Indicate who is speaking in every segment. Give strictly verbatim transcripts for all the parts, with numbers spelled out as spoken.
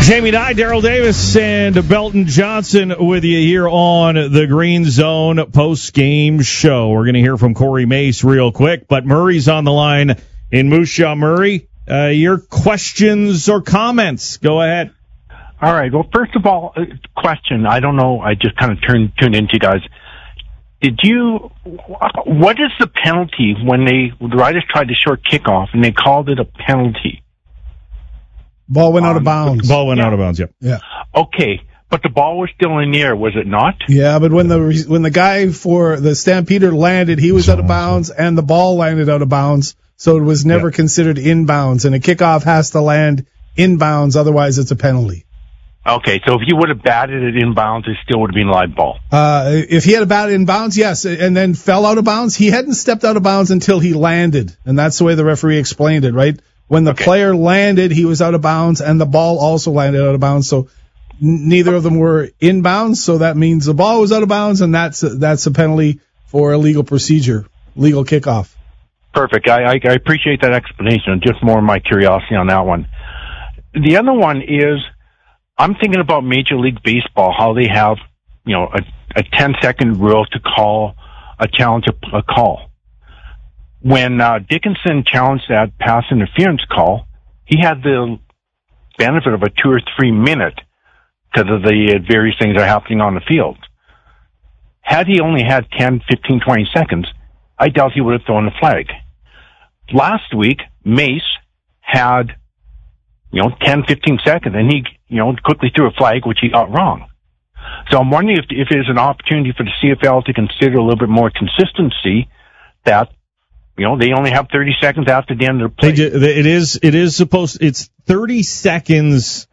Speaker 1: Jamie Dye, Daryl Davis, and Belton Johnson with you here on the Green Zone post-game show. We're going to hear from Corey Mace real quick, but Murray's on the line in Moose Jaw. Murray, uh, your questions or comments? Go ahead.
Speaker 2: All right. Well, first of all, uh, question. I don't know. I just kind of turned tuned into you guys. Did you? What is the penalty when they the Riders tried the short kickoff and they called it a penalty?
Speaker 3: Ball went um, out of bounds.
Speaker 1: Ball went yeah. out of bounds. Yep.
Speaker 3: Yeah.
Speaker 2: Okay, but the ball was still in the air, was it not?
Speaker 3: Yeah, but when the when the guy for the Stampeder landed, he was out of bounds, and the ball landed out of bounds, so it was never yeah. considered inbounds. And a kickoff has to land inbounds, otherwise it's a penalty.
Speaker 2: Okay, so if he would have batted it inbounds, it still would have been live ball.
Speaker 3: Uh, if he had a bat inbounds, yes, and then fell out of bounds, he hadn't stepped out of bounds until he landed, and that's the way the referee explained it, right? When the okay. player landed, he was out of bounds, and the ball also landed out of bounds. So n- neither of them were inbounds, so that means the ball was out of bounds, and that's a, that's a penalty for illegal procedure, legal kickoff.
Speaker 2: Perfect. I, I, I appreciate that explanation. Just more of my curiosity on that one. The other one is, I'm thinking about Major League Baseball, how they have, you know, a, a ten-second rule to call a challenge a, a call. When uh, Dickinson challenged that pass interference call, he had the benefit of a two or three minute because of the various things that are happening on the field. Had he only had ten, fifteen, twenty seconds, I doubt he would have thrown the flag. Last week, Mace had, you know, ten, fifteen seconds, and he, you know, quickly threw a flag, which he got wrong. So I'm wondering if, if there's an opportunity for the C F L to consider a little bit more consistency that, you know, they only have thirty seconds after the end of the play.
Speaker 1: They do, it is, it is supposed, it's thirty seconds,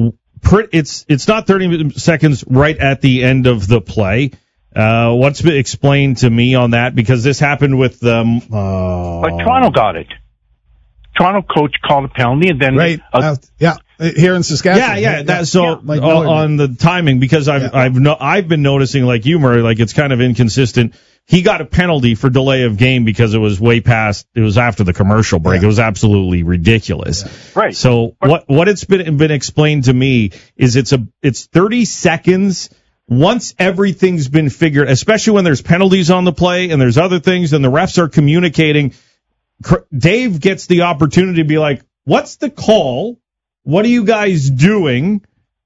Speaker 1: it's, it's not thirty seconds right at the end of the play. Uh, what's been explained to me on that, because this happened with, um, uh,
Speaker 2: But Toronto got it. Toronto coach called a penalty, and then,
Speaker 3: right. Uh, yeah. Here in Saskatchewan.
Speaker 1: Yeah, yeah. That, so yeah, like on, on the timing, because I've, yeah. I've, no, I've been noticing, like you, Murray, like it's kind of inconsistent. He got a penalty for delay of game because it was way past, it was after the commercial break. Yeah. It was absolutely ridiculous.
Speaker 2: Yeah. Right.
Speaker 1: So what, what it's been, been explained to me is it's a, it's thirty seconds. Once everything's been figured, especially when there's penalties on the play and there's other things and the refs are communicating, Dave gets the opportunity to be like, what's the call? What are you guys doing?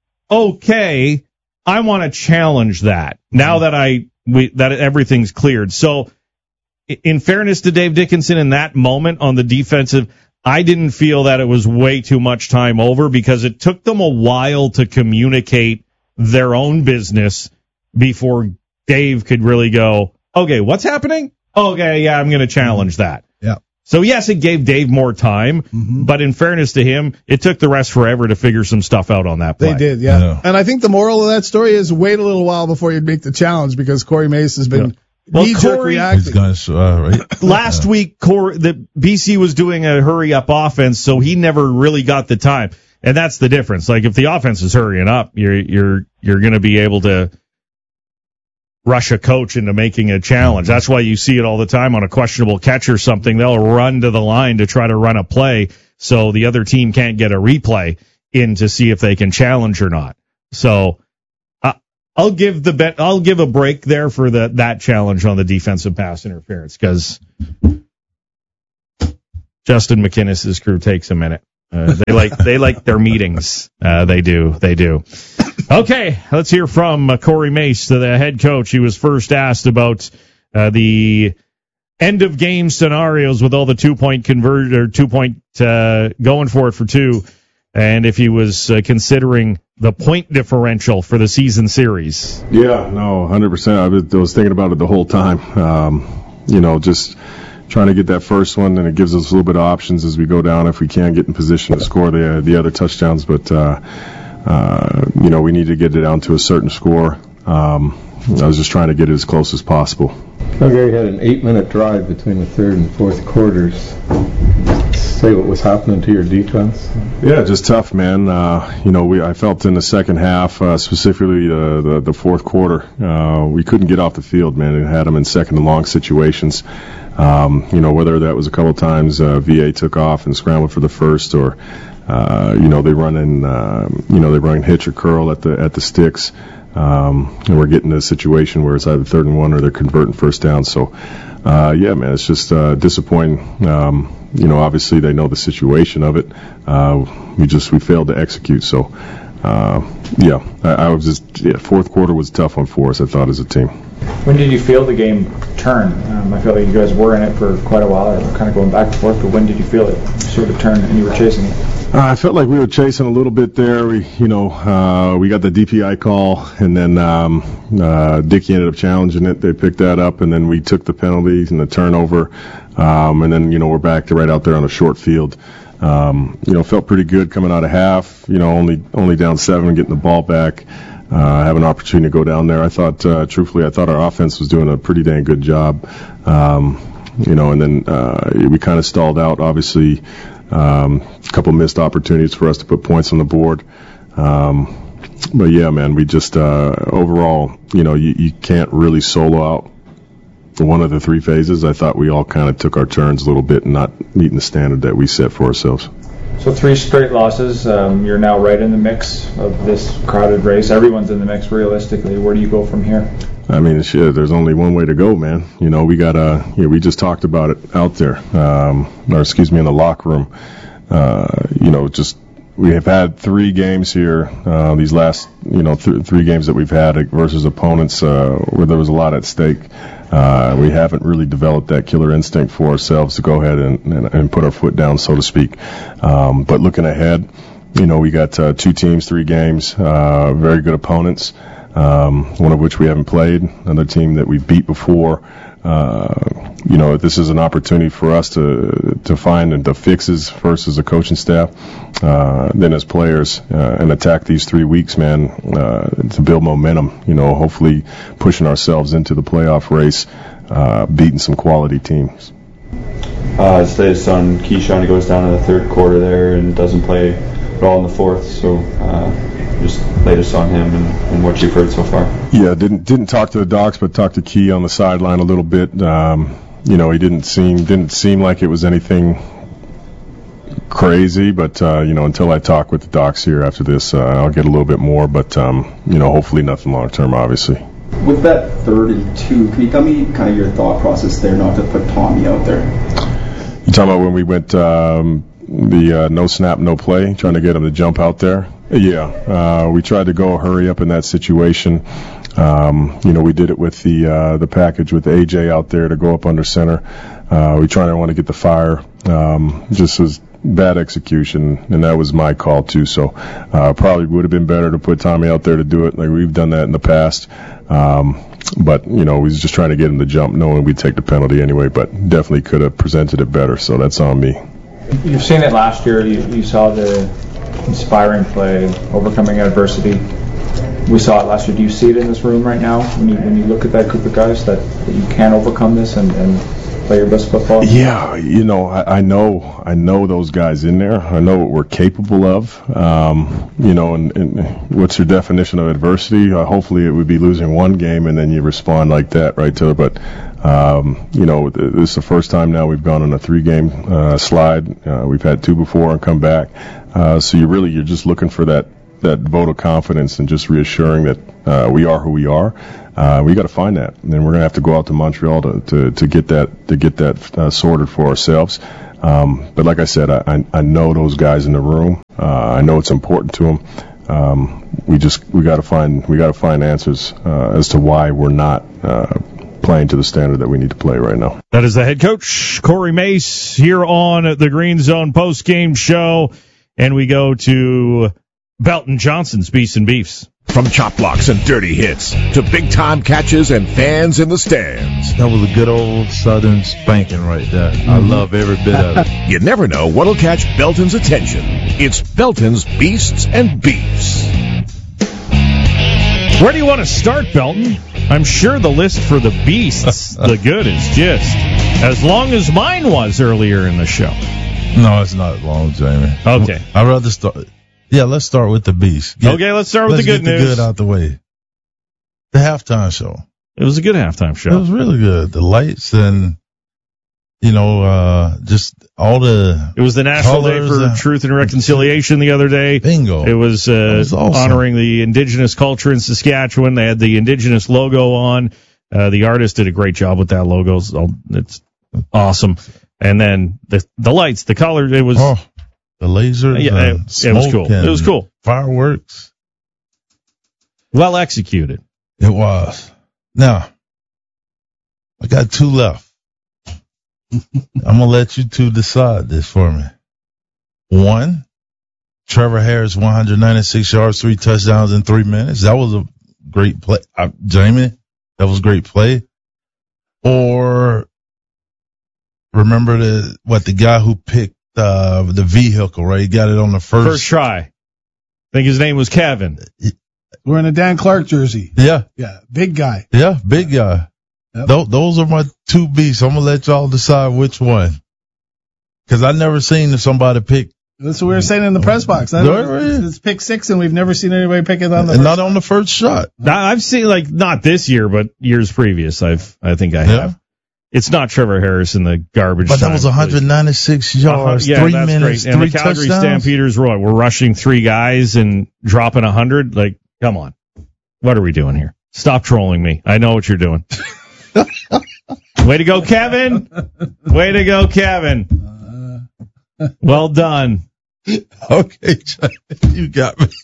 Speaker 1: Okay. I want to challenge that now that I, We, that everything's cleared. So, in fairness to Dave Dickinson, in that moment on the defensive, I didn't feel that it was way too much time over because it took them a while to communicate their own business before Dave could really go, okay, what's happening? Okay, yeah, I'm going to challenge that.
Speaker 3: Yeah.
Speaker 1: So, yes, it gave Dave more time, mm-hmm. but in fairness to him, it took the rest forever to figure some stuff out on that play.
Speaker 3: They did, yeah. yeah. And I think the moral of that story is wait a little while before you make the challenge, because Corey Mace has been yeah. well, knee-jerk
Speaker 1: Corey,
Speaker 3: reacting.
Speaker 4: Guys, uh, right.
Speaker 1: Last yeah. week, Corey, the B C was doing a hurry-up offense, so he never really got the time. And that's the difference. Like, if the offense is hurrying up, you're you're you're going to be able to rush a coach into making a challenge. That's why you see it all the time on a questionable catch or something. They'll run to the line to try to run a play so the other team can't get a replay in to see if they can challenge or not. So uh, I'll give the bet. I'll give a break there for the that challenge on the defensive pass interference, because Justin McInnes's crew takes a minute. Uh, they like they like their meetings. Uh, they do. They do. Okay, let's hear from uh, Corey Mace, the head coach. He was first asked about uh, the end of game scenarios with all the two point convert or two point uh, going for it for two, and if he was uh, considering the point differential for the season series.
Speaker 5: Yeah, no, one hundred percent. I was, I was thinking about it the whole time. Um, you know, just trying to get that first one, and it gives us a little bit of options as we go down if we can get in position to score the the other touchdowns. But uh, uh, you know, we need to get it down to a certain score. Um, I was just trying to get it as close as possible.
Speaker 6: Calgary had an eight-minute drive between the third and fourth quarters. Say what was happening to your defense?
Speaker 5: Yeah, just tough, man. Uh, you know, we I felt in the second half, uh, specifically the, the the fourth quarter, uh, we couldn't get off the field, man. It had them in second and long situations. Um, you know, whether that was a couple of times uh, V A took off and scrambled for the first, or uh, you know, they run in, uh, you know, they run hitch or curl at the at the sticks. Um, and we're getting to a situation where it's either third and one or they're converting first down. So, uh, yeah, man, it's just uh, disappointing. Um, you know, obviously they know the situation of it. Uh, we just we failed to execute. So, uh, yeah, I, I was just yeah, fourth quarter was a tough one for us, I thought, as a team.
Speaker 4: When did you feel the game turn? Um, I feel like you guys were in it for quite a while, kind of going back and forth. But when did you feel it sort of turn and you were chasing it?
Speaker 5: Uh, I felt like we were chasing a little bit there. We, you know, uh, we got the D P I call, and then um, uh, Dickey ended up challenging it. They picked that up, and then we took the penalties and the turnover, um, and then you know we're back to right out there on a short field. Um, you know, felt pretty good coming out of half. You know, only only down seven, getting the ball back. Uh, have an opportunity to go down there. I thought, uh, truthfully, I thought our offense was doing a pretty dang good job. Um, you know, and then uh, we kind of stalled out, obviously. Um, a couple missed opportunities for us to put points on the board. Um, but yeah, man, we just, uh, overall, you know, you, you can't really solo out one of the three phases. I thought we all kind of took our turns a little bit and not meeting the standard that we set for ourselves.
Speaker 4: So three straight losses. Um, you're now right in the mix of this crowded race. Everyone's in the mix realistically. Where do you go from here?
Speaker 5: I mean, shit, there's only one way to go, man. You know, we got to, you know, we just talked about it out there, um, or excuse me, in the locker room. Uh, you know, just, we have had three games here, uh, these last, you know, th- three games that we've had versus opponents, uh, where there was a lot at stake. Uh, we haven't really developed that killer instinct for ourselves to go ahead and, and, and put our foot down, so to speak. Um, but looking ahead, you know, we got, uh, two teams, three games, uh, very good opponents. Um, one of which we haven't played, another team that we've beat before. Uh, you know, this is an opportunity for us to to find the fixes first as a coaching staff, uh, then as players, uh, and attack these three weeks, man, uh, to build momentum. You know, hopefully pushing ourselves into the playoff race, uh, beating some quality teams.
Speaker 7: Uh, his latest son, Keyshawn, he goes down in the third quarter there and doesn't play at all in the fourth. So. Uh, Just latest on him and, and what you've heard so far.
Speaker 5: Yeah, didn't didn't talk to the docs, but talked to Key on the sideline a little bit. Um, you know, he didn't seem didn't seem like it was anything crazy, but uh, you know, until I talk with the docs here after this, uh, I'll get a little bit more. But um, you know, hopefully nothing long term, obviously.
Speaker 8: With that third and two, can you tell me kind of your thought process there, not to put Tommy out there?
Speaker 5: You talking about when we went um, the uh, no snap, no play, trying to get him to jump out there? Yeah, uh, we tried to go hurry up in that situation. Um, you know, we did it with the uh, the package with A J out there to go up under center. Uh, we tried to want to get the fire. Um, just was bad execution, and that was my call too. So uh, probably would have been better to put Tommy out there to do it. Like we've done that in the past. Um, but you know, we was just trying to get him to jump, knowing we'd take the penalty anyway. But definitely could have presented it better. So that's on me.
Speaker 4: You've seen it last year. You, you saw the inspiring play, overcoming adversity. We saw it last year. Do you see it in this room right now when you when you look at that group of guys that, that you can overcome this and, and play your best football?
Speaker 5: Yeah, you know, I, I know I know those guys in there. I know what we're capable of. Um, you know, and, and what's your definition of adversity? Uh, hopefully it would be losing one game and then you respond like that, right, to it. But, um, you know, this is the first time now we've gone on a three-game uh, slide. Uh, we've had two before and come back. Uh, so you really, you're just looking for that, that vote of confidence and just reassuring that uh, we are who we are. Uh, we got to find that, and then we're gonna have to go out to Montreal to to, to get that to get that uh, sorted for ourselves. Um, but like I said, I, I know those guys in the room. Uh, I know it's important to them. Um, we just we got to find we got to find answers uh, as to why we're not uh, playing to the standard that we need to play right now.
Speaker 1: That is the head coach Corey Mace here on the Green Zone post game show, and we go to Belton Johnson's Beefs and Beefs.
Speaker 9: From chop blocks and dirty hits to big-time catches and fans in the stands.
Speaker 10: That was a good old Southern spanking right there. Mm-hmm. I love every bit of it.
Speaker 9: You never know what'll catch Belton's attention. It's Belton's Beasts and Beefs.
Speaker 1: Where do you want to start, Belton? I'm sure the list for the beasts, the good, is just as long as mine was earlier in the show.
Speaker 10: No, it's not long, Jamie.
Speaker 1: Okay.
Speaker 10: I'd rather start... Yeah, let's start with the beast. Get,
Speaker 1: okay, let's start with
Speaker 10: let's
Speaker 1: the good
Speaker 10: get
Speaker 1: news.
Speaker 10: The good out the way. The halftime show.
Speaker 1: It was a good halftime show.
Speaker 10: It was really good. The lights and you know, uh, just all the.
Speaker 1: It was the National Day
Speaker 10: colors,
Speaker 1: for
Speaker 10: uh,
Speaker 1: Truth and Reconciliation the other day.
Speaker 10: Bingo.
Speaker 1: It was, uh,
Speaker 10: was awesome.
Speaker 1: honoring the indigenous culture in Saskatchewan. They had the indigenous logo on. Uh, the artist did a great job with that logo. So it's awesome. And then the the lights, the color, it was.
Speaker 10: Oh, the lasers.
Speaker 1: Yeah,
Speaker 10: and
Speaker 1: it, it was cool. It was cool.
Speaker 10: Fireworks.
Speaker 1: Well executed.
Speaker 10: It was. Now, I got two left. I'm going to let you two decide this for me. One, Trevor Harris, one hundred ninety-six yards, three touchdowns in three minutes. That was a great play. Uh, Jamie, that was a great play. Or remember the what the guy who picked uh, the vehicle, right? He got it on the first.
Speaker 1: First try. I think his name was Kevin.
Speaker 3: We're in a Dan Clark jersey.
Speaker 10: Yeah.
Speaker 3: Yeah. Big guy.
Speaker 10: Yeah, big guy. Yep. Th- those are my two beasts. I'm going to let y'all decide which one. Because I never seen somebody pick.
Speaker 3: That's what we were saying in the press box. I it's pick six, and we've never seen anybody pick it on the
Speaker 10: and
Speaker 3: first
Speaker 10: not on the first shot.
Speaker 1: I've seen, like, not this year, but years previous. I've, I think I have. Yeah. It's not Trevor Harris in the garbage
Speaker 10: But that
Speaker 1: time,
Speaker 10: was one hundred ninety-six please. yards, uh, yeah,
Speaker 1: three
Speaker 10: that's minutes,
Speaker 1: great. And
Speaker 10: three
Speaker 1: the Calgary
Speaker 10: touchdowns.
Speaker 1: Stampeders were, we're rushing three guys and dropping one hundred. Like, come on. What are we doing here? Stop trolling me. I know what you're doing. Way to go, Kevin. Way to go, Kevin. Well done.
Speaker 10: Okay, you got me.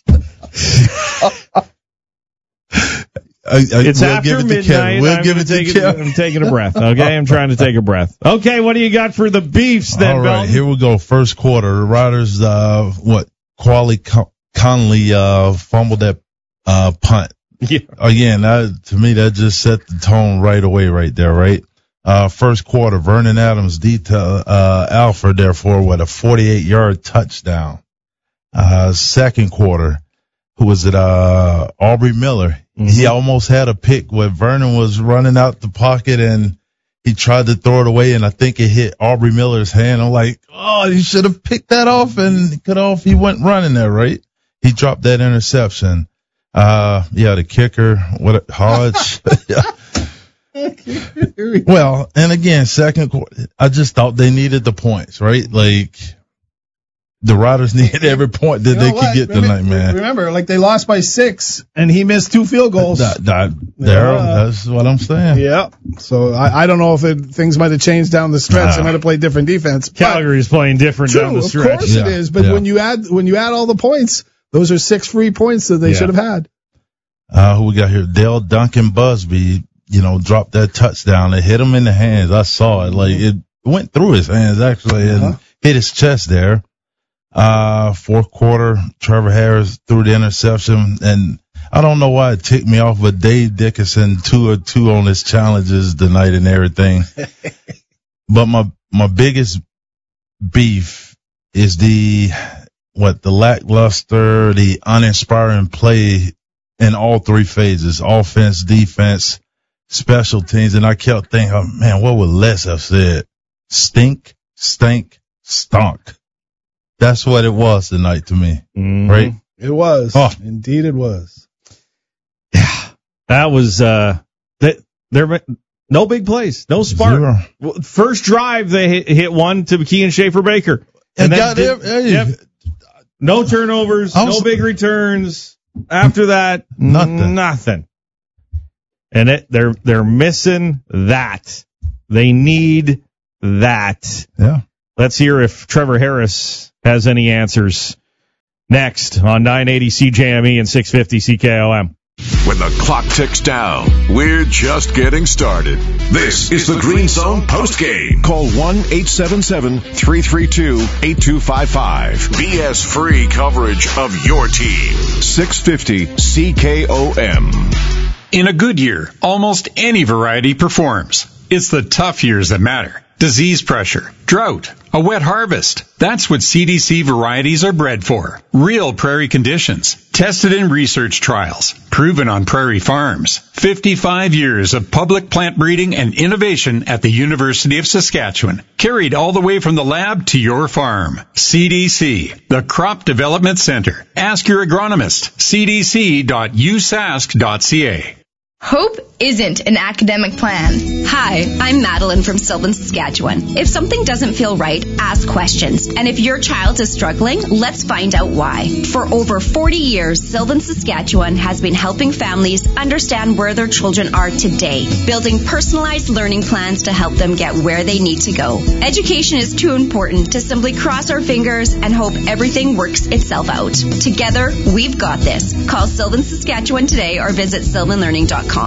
Speaker 10: I, I,
Speaker 1: it's
Speaker 10: we'll
Speaker 1: after
Speaker 10: give it
Speaker 1: midnight.
Speaker 10: To Kevin. We'll
Speaker 1: I'm,
Speaker 10: give it to
Speaker 1: take
Speaker 10: Kevin.
Speaker 1: It, I'm taking a breath. Okay, I'm trying to take a breath. Okay, what do you got for the beefs then,
Speaker 10: All right,
Speaker 1: Belton?
Speaker 10: here we go. First quarter. The Riders, uh, what? Quali Con- Conley uh, fumbled that uh, punt.
Speaker 1: Yeah.
Speaker 10: Again, that, to me, that just set the tone right away, right there, right? Uh, first quarter, Vernon Adams, detail, uh, Alfred, therefore, with a forty-eight yard touchdown. Uh, second quarter, who was it? Uh, Aubrey Miller. Mm-hmm. He almost had a pick where Vernon was running out the pocket and he tried to throw it away, and I think it hit Aubrey Miller's hand. I'm like, oh, he should have picked that off and cut off. He went running there, right? He dropped that interception. Uh, yeah, the kicker, what, Hodge. Well, and again, second quarter, I just thought they needed the points, right? Like, the Riders needed every point that you know they what? could get
Speaker 3: remember,
Speaker 10: tonight, man.
Speaker 3: Remember, like, they lost by six, and he missed two field goals.
Speaker 10: That, that, there, yeah. That's what I'm saying.
Speaker 3: Yeah. So, I, I don't know if it, things might have changed down the stretch. Nah. They might have played different defense.
Speaker 1: Calgary's playing different
Speaker 3: true,
Speaker 1: down the stretch.
Speaker 3: Of course yeah. it is, but yeah. when you add when you add all the points, those are six free points that they yeah. should have had.
Speaker 10: Uh, who we got here? Dale Duncan Busby, you know, dropped that touchdown. It hit him in the hands. I saw it. Like, it went through his hands, actually, and uh-huh. hit his chest there. Uh, fourth quarter, Trevor Harris threw the interception, and I don't know why it ticked me off, but Dave Dickinson, two or two on his challenges tonight and everything. But my, my biggest beef is the, what, the lackluster, the uninspiring play in all three phases, offense, defense, special teams. And I kept thinking, oh, man, what would Les have said? Stink, stink, stunk. That's what it was tonight to me,
Speaker 1: mm-hmm.
Speaker 10: right?
Speaker 3: It was. Oh. Indeed it was.
Speaker 1: Yeah. That was, uh, that, there, no big plays, no spark. Zero. First drive, they hit, hit one to McKee and Schaefer Baker. And, and then did, hey. yep, no turnovers, was, no big returns. After that, nothing. Nothing. And it, they're, they're missing that. They need that.
Speaker 10: Yeah.
Speaker 1: Let's hear if Trevor Harris has any answers next on nine eighty C J M E and six fifty C K O M.
Speaker 9: When the clock ticks down, we're just getting started. This is the Green Zone postgame. Call one eight seven seven, three three two, eight two five five. B S-free coverage of your team. six fifty C K O M.
Speaker 11: In a good year, almost any variety performs. It's the tough years that matter. Disease pressure, drought, a wet harvest. That's what C D C varieties are bred for. Real prairie conditions. Tested in research trials. Proven on prairie farms. fifty-five years of public plant breeding and innovation at the University of Saskatchewan. Carried all the way from the lab to your farm. C D C, the Crop Development Center. Ask your agronomist. c d c dot u sask dot c a.
Speaker 12: Hope isn't an academic plan. Hi, I'm Madeline from Sylvan, Saskatchewan. If something doesn't feel right, ask questions. And if your child is struggling, let's find out why. For over forty years, Sylvan, Saskatchewan has been helping families understand where their children are today, building personalized learning plans to help them get where they need to go. Education is too important to simply cross our fingers and hope everything works itself out. Together, we've got this. Call Sylvan, Saskatchewan today or visit sylvan learning dot com.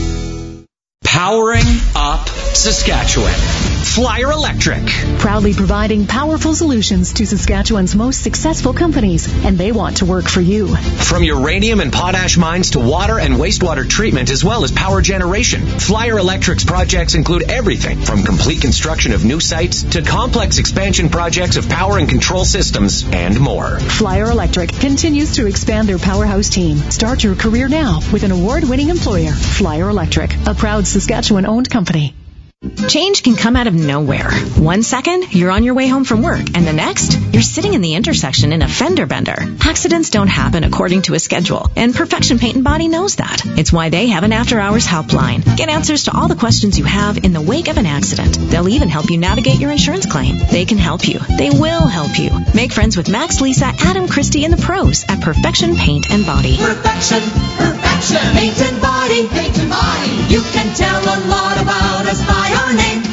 Speaker 13: Powering up Saskatchewan. Flyer Electric.
Speaker 14: Proudly providing powerful solutions to Saskatchewan's most successful companies, and they want to work for you.
Speaker 13: From uranium and potash mines to water and wastewater treatment, as well as power generation, Flyer Electric's projects include everything from complete construction of new sites to complex expansion projects of power and control systems and more.
Speaker 14: Flyer Electric continues to expand their powerhouse team. Start your career now with an award-winning employer, Flyer Electric, a proud Saskatchewan-owned company.
Speaker 15: Change can come out of nowhere. One second, you're on your way home from work, and the next, you're sitting in the intersection in a fender bender. Accidents don't happen according to a schedule, and Perfection Paint and Body knows that. It's why they have an after-hours helpline. Get answers to all the questions you have in the wake of an accident. They'll even help you navigate your insurance claim. They can help you. They will help you. Make friends with Max, Lisa, Adam, Christy, and the pros at Perfection Paint and Body.
Speaker 16: Perfection, perfection, paint and body, paint and body. You can tell a lot about us by our name.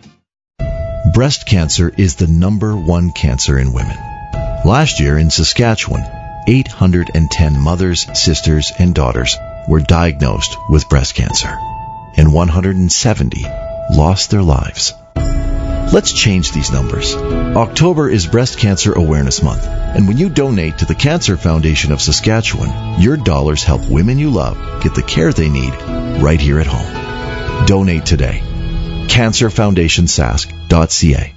Speaker 17: Breast cancer is the number one cancer in women. Last year in Saskatchewan, eight hundred ten mothers, sisters, and daughters were diagnosed with breast cancer, and one hundred seventy lost their lives. Let's change these numbers. October is Breast Cancer Awareness Month, and when you donate to the Cancer Foundation of Saskatchewan, your dollars help women you love get the care they need right here at home. Donate today. cancer foundation sask dot c a.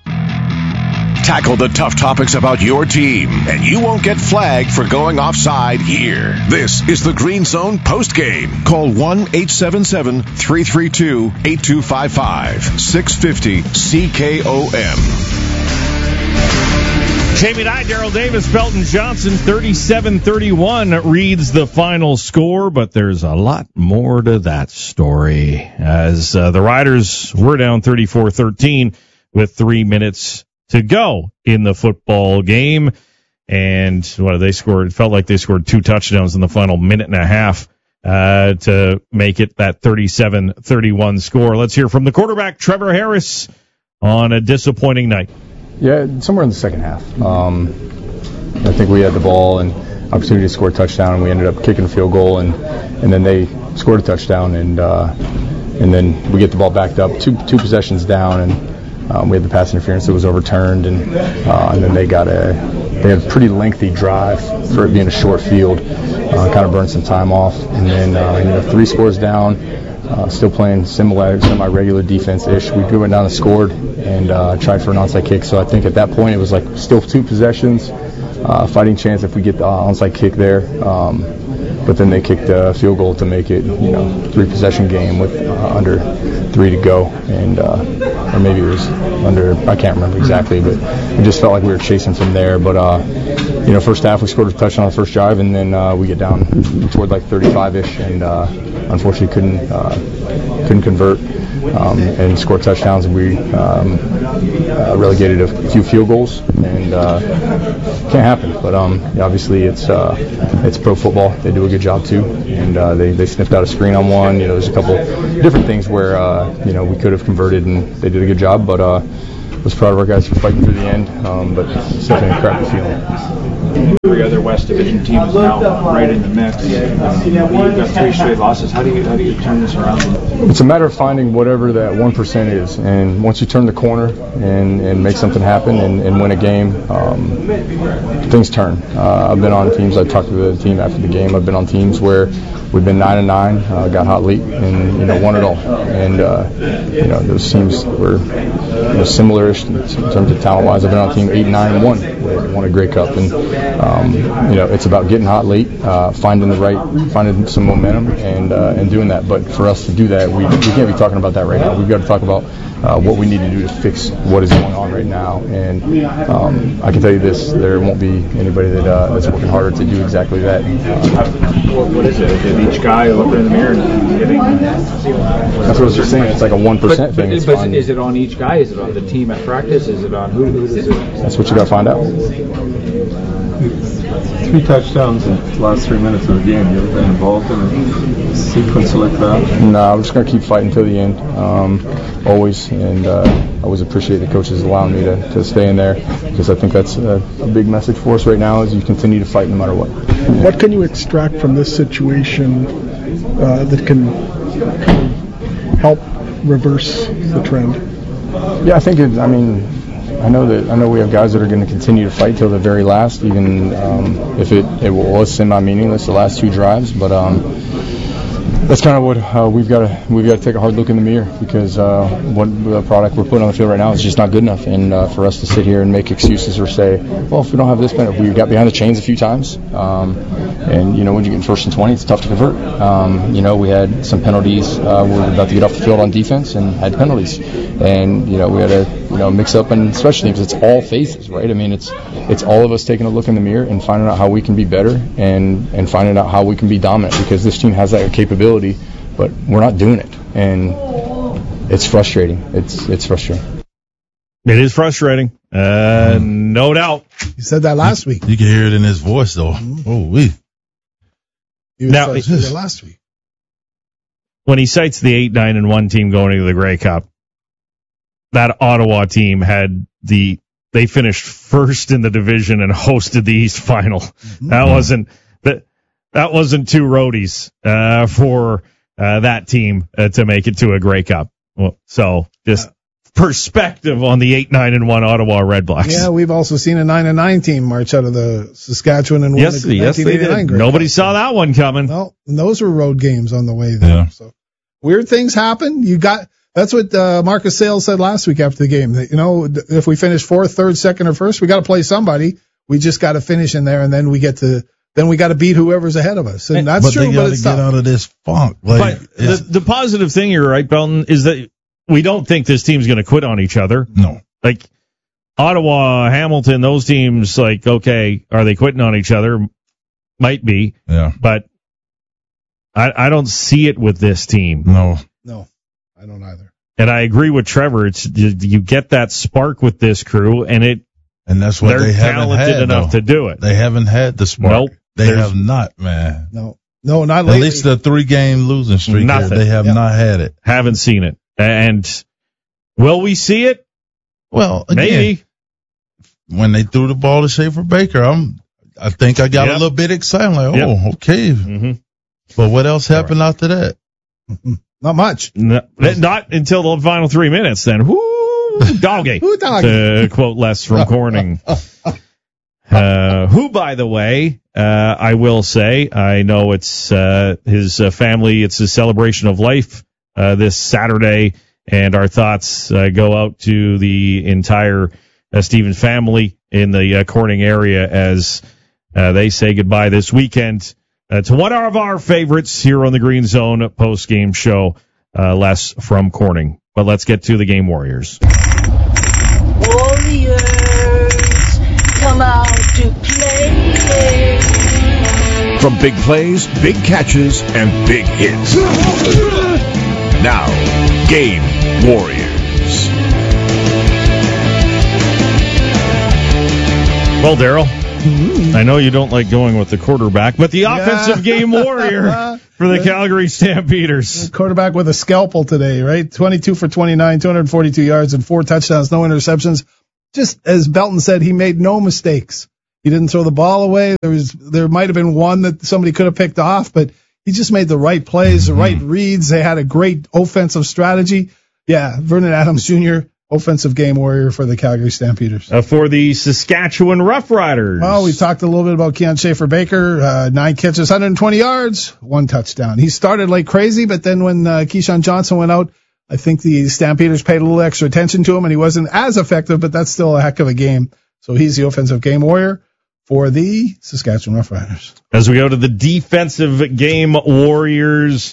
Speaker 9: Tackle the tough topics about your team, and you won't get flagged for going offside here. This is the Green Zone postgame. Call one eight seven seven, three three two, eight two five five, six fifty C K O M.
Speaker 1: Jamie Nye, Daryl Davis, Belton Johnson, thirty-seven thirty-one reads the final score, but there's a lot more to that story as uh, the Riders were down thirty-four thirteen with three minutes to go in the football game. And what they scored, it felt like they scored two touchdowns in the final minute and a half uh, to make it that thirty-seven thirty-one score. Let's hear from the quarterback, Trevor Harris, on a disappointing night.
Speaker 18: Yeah, somewhere in the second half. Um, I think we had the ball and opportunity to score a touchdown, and we ended up kicking a field goal, and, and then they scored a touchdown, and uh, and then we get the ball backed up, two two possessions down, and um, we had the pass interference that was overturned, and uh, and then they got a they had a pretty lengthy drive for it being a short field, uh, kind of burned some time off, and then uh, you know three scores down. Uh, still playing similar, semi-regular defense-ish. We went down and scored and uh, tried for an onside kick. So I think at that point it was like still two possessions, uh, fighting chance if we get the onside kick there. Um, but then they kicked a field goal to make it, you know, three-possession game with uh, under three to go, and uh, or maybe it was under. I can't remember exactly, but it just felt like we were chasing from there. But uh, you know, first half we scored a touchdown on the first drive, and then uh, we get down toward like thirty-five-ish, and uh, unfortunately couldn't uh, couldn't convert um, and score touchdowns. And we um, uh, relegated a few field goals, and uh, can't happen. But um, obviously it's uh, it's pro football. They do a good job too, and uh, they they sniffed out a screen on one. You know, there's a couple different things where uh, you know we could have converted, and they did a good job. But uh, was proud of our guys for fighting through the end. Um, but it's definitely a crappy feeling.
Speaker 4: Three other West Division teams now right in the mix. Um, you've got three straight losses. How do you how do you turn this around?
Speaker 18: It's a matter of finding whatever that one percent is, and once you turn the corner and, and make something happen and, and win a game, um, things turn. Uh, I've been on teams. I talked to the team after the game. I've been on teams where we've been nine and nine, uh, got hot late, and you know won it all. And uh, you know those teams were you know, similar-ish in terms of talent-wise. I've been on team eight and nine and one, where won a Grey Cup, and um, you know it's about getting hot late, uh, finding the right, finding some momentum, and uh, and doing that. But for us to do that, we we can't be talking about that right now. We've got to talk about uh, what we need to do to fix what is going on right now. And um, I can tell you this: there won't be anybody that uh, that's working harder to do exactly that. Uh,
Speaker 4: what, what is it? Is each guy looking in the mirror and hitting?
Speaker 18: That's what I was just saying. It's like a one percent thing.
Speaker 4: But, but is it on each guy? Is it on the team at practice? Is it on who? Who does it?
Speaker 18: That's what you got to find out.
Speaker 6: Three touchdowns in the last three minutes of the game. You ever been involved in a sequence like that?
Speaker 18: No, I'm just going to keep fighting till the end, um, always. And uh, I always appreciate the coaches allowing me to, to stay in there, because I think that's a, a big message for us right now is you continue to fight no matter what.
Speaker 19: What can you extract from this situation uh, that can help reverse the trend?
Speaker 18: Yeah, I think it, I mean, I know that I know we have guys that are going to continue to fight till the very last, even um, if it, it was semi-meaningless the last two drives. But um, that's kind of what uh, we've got to we've got to take a hard look in the mirror, because uh, what the product we're putting on the field right now is just not good enough. And uh, for us to sit here and make excuses or say, well, if we don't have this penalty, we got behind the chains a few times, um, and you know when you get in first and twenty, it's tough to convert. Um, you know we had some penalties. Uh, we were about to get off the field on defense and had penalties, and you know we had to you know mix up and special teams. It's all phases, right? I mean, it's it's all of us taking a look in the mirror and finding out how we can be better and and finding out how we can be dominant, because this team has that capability, but we're not doing it, and it's frustrating. It's it's frustrating.
Speaker 1: It is frustrating, uh, mm. no doubt.
Speaker 3: You said that last week.
Speaker 10: You can hear it in his voice, though. Mm. Oh, we.
Speaker 3: Now, it last week.
Speaker 1: When he cites the eight, nine, and one team going into the Grey Cup, that Ottawa team had the they finished first in the division and hosted the East Final. Mm-hmm. That wasn't that that wasn't two roadies uh, for uh, that team uh, to make it to a Grey Cup. Well, so just perspective on the eight, nine, and one Ottawa Red Blacks.
Speaker 3: Yeah, we've also seen a nine and nine team march out of the Saskatchewan and win
Speaker 1: yes,
Speaker 3: the
Speaker 1: yes, they did. Nobody Cup. saw that one coming.
Speaker 3: Well, and those were road games on the way there.
Speaker 10: Yeah.
Speaker 3: So weird things happen. You got. That's what uh, Marcus Sales said last week after the game. That, you know, if we finish fourth, third, second, or first, we got to play somebody. We just got to finish in there, and then we get to then we got to beat whoever's ahead of us. And that's
Speaker 10: but
Speaker 3: true.
Speaker 10: They
Speaker 3: but it's
Speaker 10: get
Speaker 3: tough.
Speaker 10: out of this funk. Like,
Speaker 1: but the, the positive thing here, right, Belton, is that we don't think this team's going to quit on each other.
Speaker 10: No,
Speaker 1: like Ottawa, Hamilton, those teams. Like, okay, are they quitting on each other? Might be.
Speaker 10: Yeah,
Speaker 1: but I, I don't see it with this team.
Speaker 10: No,
Speaker 3: no, I don't either.
Speaker 1: And I agree with Trevor. It's you, you get that spark with this crew, and it
Speaker 10: and that's what
Speaker 1: they're
Speaker 10: they haven't
Speaker 1: talented
Speaker 10: had,
Speaker 1: enough
Speaker 10: though.
Speaker 1: to do it.
Speaker 10: They haven't had the spark.
Speaker 1: Nope,
Speaker 10: they have not, man.
Speaker 3: No, no, not
Speaker 10: At
Speaker 3: lately.
Speaker 10: least the three-game losing streak.
Speaker 1: Nothing.
Speaker 10: Here, they have
Speaker 3: Yep.
Speaker 10: not had it.
Speaker 1: Haven't seen it. And will we see it?
Speaker 10: Well, again,
Speaker 1: maybe
Speaker 10: when they threw the ball to Schaefer Baker, I'm. I think I got
Speaker 1: Yep.
Speaker 10: a little bit excited. Like,
Speaker 1: Yep.
Speaker 10: oh, okay.
Speaker 1: Mm-hmm.
Speaker 10: But what else happened after that?
Speaker 3: Not much.
Speaker 1: No, not until the final three minutes. Then, whoo, doggy.
Speaker 3: Whoo, doggy.
Speaker 1: To quote Les from Corning. Uh, who, by the way, uh, I will say, I know it's uh, his uh, family. It's a celebration of life uh, this Saturday, and our thoughts uh, go out to the entire uh, Stevens family in the uh, Corning area as uh, they say goodbye this weekend uh, to one of our favorites here on the Green Zone post-game show, uh, Les from Corning. But let's get to the game Warriors.
Speaker 16: Warriors, come out to play.
Speaker 9: From big plays, big catches, and big hits. Now, Game Warriors.
Speaker 1: Well, Daryl, mm-hmm. I know you don't like going with the quarterback, but the offensive yeah. game warrior for the Calgary Stampeders.
Speaker 3: Quarterback with a scalpel today, right? twenty-two for twenty-nine, two hundred forty-two yards, and four touchdowns, no interceptions. Just as Belton said, he made no mistakes. He didn't throw the ball away. There was, there might have been one that somebody could have picked off, but he just made the right plays, the right reads. They had a great offensive strategy. Yeah, Vernon Adams Junior, offensive game warrior for the Calgary Stampeders.
Speaker 1: Uh, for the Saskatchewan Roughriders.
Speaker 3: Well, we talked a little bit about Keon Schaefer Baker. Uh, nine catches, one hundred twenty yards, one touchdown. He started like crazy, but then when uh, Keyshawn Johnson went out, I think the Stampeders paid a little extra attention to him, and he wasn't as effective, but that's still a heck of a game. So he's the offensive game warrior for the Saskatchewan Roughriders.
Speaker 1: As we go to the defensive game warriors,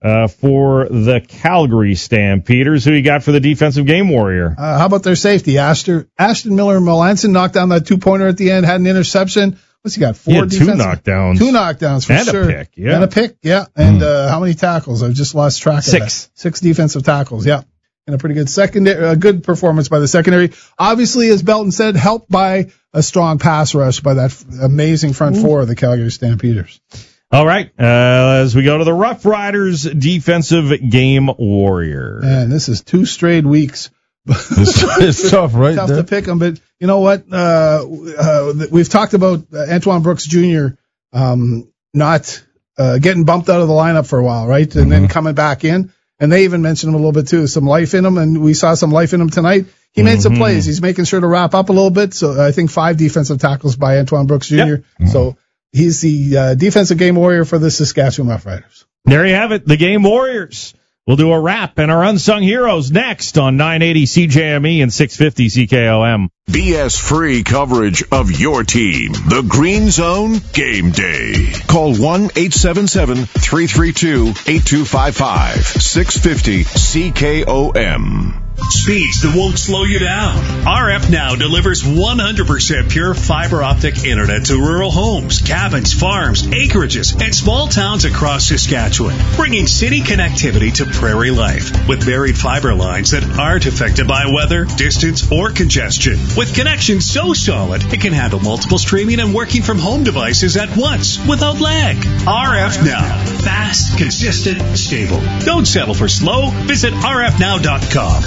Speaker 1: uh, for the Calgary Stampeders. Who you got for the defensive game warrior?
Speaker 3: Uh, how about their safety? Ashton, Ashton Miller Melanson knocked down that two-pointer at the end, had an interception. What's he got? Four
Speaker 1: He had two
Speaker 3: defensive-
Speaker 1: knockdowns.
Speaker 3: Two knockdowns for
Speaker 1: And a
Speaker 3: sure.
Speaker 1: pick, yeah.
Speaker 3: And a pick, yeah. And uh, how many tackles? I've just lost track of
Speaker 1: Six.
Speaker 3: that. Six defensive tackles, yeah. And a pretty good secondary, a good performance by the secondary. Obviously, as Belton said, helped by a strong pass rush by that f- amazing front four of the Calgary Stampeders.
Speaker 1: All right, uh, as we go to the Rough Riders defensive game warrior.
Speaker 3: Man, this is two straight weeks.
Speaker 10: It's, it's tough, right?
Speaker 3: Tough
Speaker 10: there.
Speaker 3: to pick them, but you know what? Uh, uh, we've talked about uh, Antoine Brooks Junior Um, not uh, getting bumped out of the lineup for a while, right? And
Speaker 10: Mm-hmm.
Speaker 3: then coming back in. And they even mentioned him a little bit too, some life in him, and we saw some life in him tonight. He made some
Speaker 1: Mhm.
Speaker 3: plays. He's making sure to wrap up a little bit. So I think five defensive tackles by Antoine Brooks Junior So he's the uh, defensive game warrior for the Saskatchewan Roughriders.
Speaker 1: There you have it, the game warriors. We'll do a wrap and our unsung heroes next on nine eighty C J M E and six fifty C K O M.
Speaker 9: B S-free coverage of your team. The Green Zone Game Day. Call one eight seven seven, three three two, eight two five five. six fifty C K O M.
Speaker 20: Speeds that won't slow you down. R F Now delivers one hundred percent pure fiber optic internet to rural homes, cabins, farms, acreages, and small towns across Saskatchewan, bringing city connectivity to prairie life with buried fiber lines that aren't affected by weather, distance, or congestion. With connections so solid, it can handle multiple streaming and working from home devices at once without lag. R F Now. Fast, consistent, stable. Don't settle for slow. Visit R F now dot com.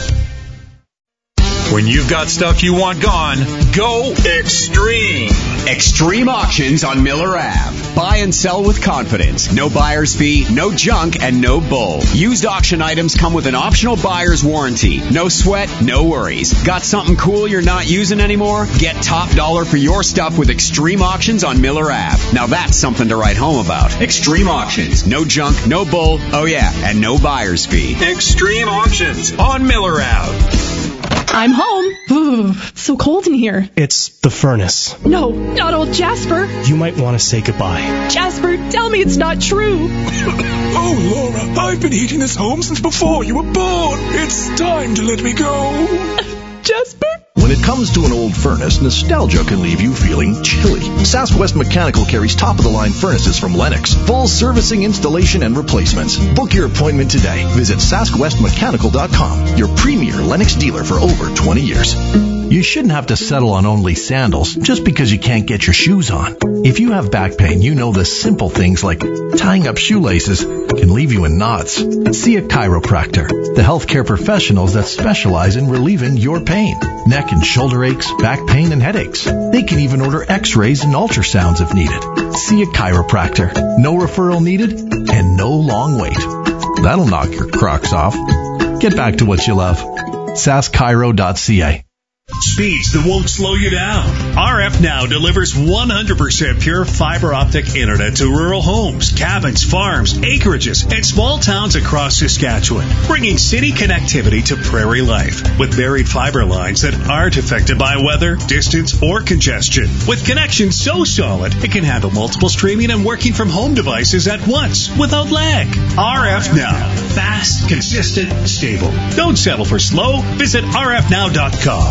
Speaker 21: When you've got stuff you want gone, go Extreme.
Speaker 22: Extreme Auctions on Miller Avenue. Buy and sell with confidence. No buyer's fee, no junk, and no bull. Used auction items come with an optional buyer's warranty. No sweat, no worries. Got something cool you're not using anymore? Get top dollar for your stuff with Extreme Auctions on Miller Avenue. Now that's something to write home about. Extreme Auctions. No junk, no bull, oh yeah, and no buyer's fee.
Speaker 21: Extreme Auctions on Miller Avenue.
Speaker 23: I'm home. Ooh, it's so cold in here.
Speaker 24: It's the furnace.
Speaker 23: No, not old Jasper.
Speaker 24: You might want to say goodbye.
Speaker 23: Jasper, tell me it's not true.
Speaker 25: Oh, Laura, I've been heating this home since before you were born. It's time to let me go.
Speaker 23: Jasper?
Speaker 26: When it comes to an old furnace, nostalgia can leave you feeling chilly. Sask West Mechanical carries top-of-the-line furnaces from Lennox. Full servicing, installation, and replacements. Book your appointment today. Visit sask west mechanical dot com, your premier Lennox dealer for over twenty years. You shouldn't have to settle on only sandals just because you can't get your shoes on. If you have back pain, you know the simple things like tying up shoelaces can leave you in knots. See a chiropractor, the healthcare professionals that specialize in relieving your pain. Neck and shoulder aches, back pain, and headaches. They can even order x-rays and ultrasounds if needed. See a chiropractor. No referral needed and no long wait. That'll knock your Crocs off. Get back to what you love. sask chiro dot c a.
Speaker 20: Speeds that won't slow you down. R F Now delivers one hundred percent pure fiber optic internet to rural homes, cabins, farms, acreages, and small towns across Saskatchewan, bringing city connectivity to prairie life with buried fiber lines that aren't affected by weather, distance, or congestion. With connections so solid, it can handle multiple streaming and working from home devices at once without lag. R F Now. Fast, consistent, stable. Don't settle for slow. Visit R F now dot com.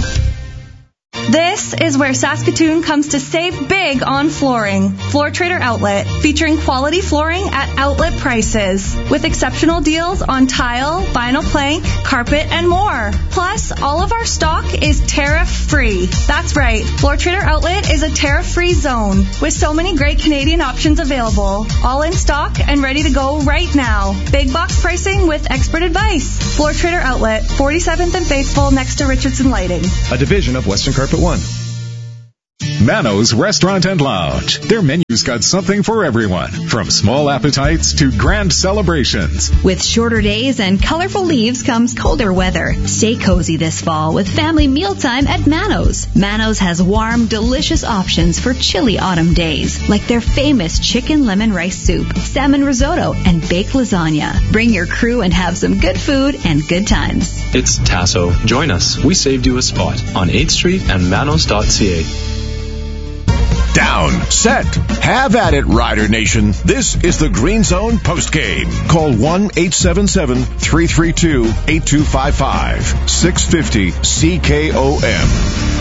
Speaker 27: This is where Saskatoon comes to save big on flooring. Floor Trader Outlet, featuring quality flooring at outlet prices, with exceptional deals on tile, vinyl plank, carpet, and more. Plus, all of our stock is tariff-free. That's right, Floor Trader Outlet is a tariff-free zone, with so many great Canadian options available, all in stock and ready to go right now. Big box pricing with expert advice. Floor Trader Outlet, forty-seventh and Faithful, next to Richardson Lighting.
Speaker 28: A division of Western Carpet One. Mano's Restaurant and Lounge. Their menu's got something for everyone, from small appetites to grand celebrations.
Speaker 12: With shorter days and colorful leaves comes colder weather. Stay cozy this fall with family mealtime at Mano's. Mano's has warm, delicious options for chilly autumn days, like their famous chicken lemon rice soup, salmon risotto, and baked lasagna. Bring your crew and have some good food and good times.
Speaker 29: It's Tasso. Join us. We saved you a spot on eighth street and manos dot c a.
Speaker 9: down, set. Have at it, Rider Nation. This is the Green Zone postgame. Call one eight seven seven, three three two, eight two five five. six fifty C K O M.